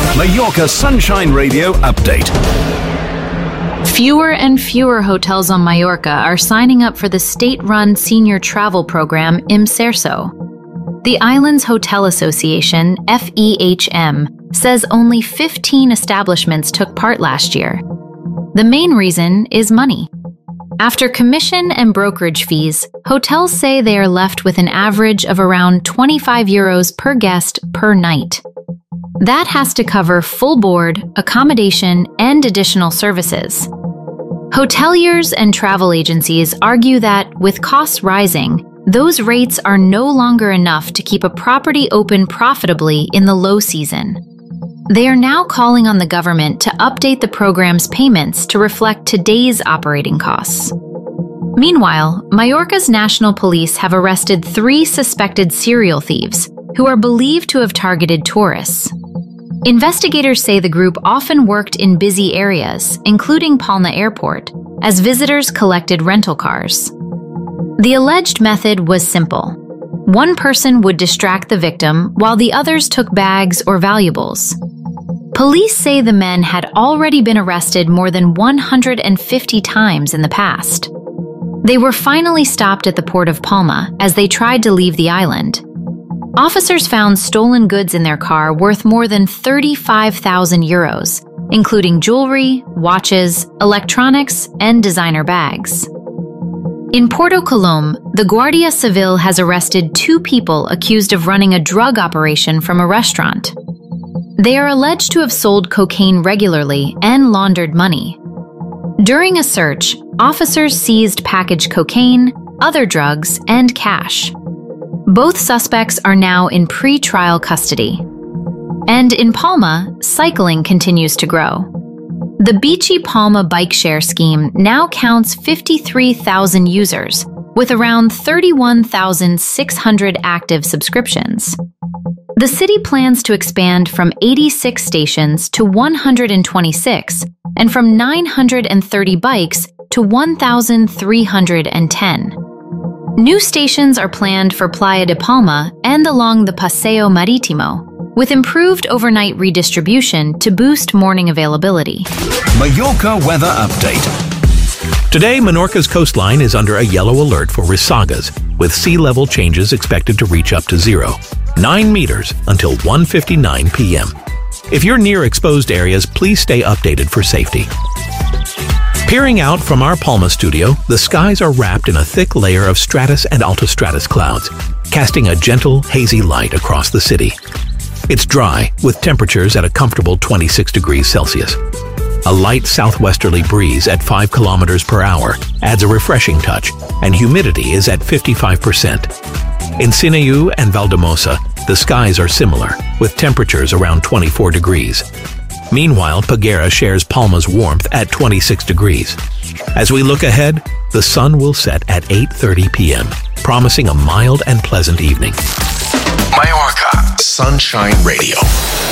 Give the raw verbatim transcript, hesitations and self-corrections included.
Mallorca Sunshine Radio update. Fewer and fewer hotels on Mallorca are signing up for the state-run senior travel program IMSERSO. The island's Hotel Association, F E H M, says only fifteen establishments took part last year. The main reason is money. After commission and brokerage fees, hotels say they are left with an average of around twenty-five euros per guest per night. That has to cover full board, accommodation, and additional services. Hoteliers and travel agencies argue that, with costs rising, those rates are no longer enough to keep a property open profitably in the low season. They are now calling on the government to update the program's payments to reflect today's operating costs. Meanwhile, Mallorca's national police have arrested three suspected serial thieves who are believed to have targeted tourists. Investigators say the group often worked in busy areas, including Palma Airport, as visitors collected rental cars. The alleged method was simple. One person would distract the victim while the others took bags or valuables. Police say the men had already been arrested more than one hundred fifty times in the past. They were finally stopped at the port of Palma as they tried to leave the island. Officers found stolen goods in their car worth more than thirty-five thousand euros, including jewelry, watches, electronics, and designer bags. In Puerto Colom, the Guardia Civil has arrested two people accused of running a drug operation from a restaurant. They are alleged to have sold cocaine regularly and laundered money. During a search, officers seized packaged cocaine, other drugs, and cash. Both suspects are now in pre-trial custody. And in Palma, cycling continues to grow. The Beachy Palma bike share scheme now counts fifty-three thousand users, with around thirty-one thousand six hundred active subscriptions. The city plans to expand from eighty-six stations to one hundred twenty-six, and from nine hundred thirty bikes to one thousand three hundred ten. New stations are planned for Playa de Palma and along the Paseo Marítimo, with improved overnight redistribution to boost morning availability. Mallorca weather update. Today, Menorca's coastline is under a yellow alert for risagas, with sea level changes expected to reach up to zero, nine meters until one fifty-nine p m If you're near exposed areas, please stay updated for safety. Peering out from our Palma studio, the skies are wrapped in a thick layer of stratus and altostratus clouds, casting a gentle, hazy light across the city. It's dry, with temperatures at a comfortable twenty-six degrees Celsius. A light southwesterly breeze at five kilometers per hour adds a refreshing touch, and humidity is at fifty-five percent. In Sineu and Valdemosa, the skies are similar, with temperatures around twenty-four degrees. Meanwhile, Peguera shares Palma's warmth at twenty-six degrees. As we look ahead, the sun will set at eight thirty p m, promising a mild and pleasant evening. Mallorca Sunshine Radio.